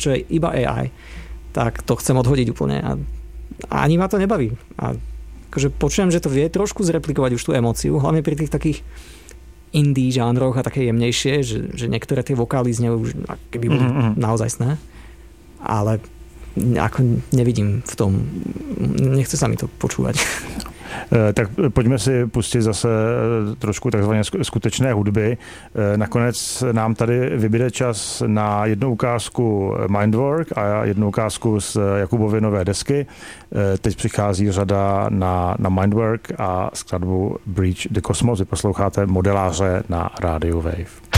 čo je iba AI, tak to chcem odhodiť úplne a ani ma to nebaví. A akože počujem, že to vie trošku zreplikovať už tú emóciu, hlavne pri tých takých indie žánroch a také jemnejšie, že niektoré tie vokály znejú už keby boli naozajstné, ale ako nevidím v tom, nechce sa mi to počúvať. Tak pojďme si pustit zase trošku takzvaně skutečné hudby. Nakonec nám tady vybude čas na jednu ukázku Mindwork a jednu ukázku z Jakubovy nové desky. Teď přichází řada na Mindwork a skladbu Breach the Cosmos. Vy posloucháte Modeláře na rádiu Wave.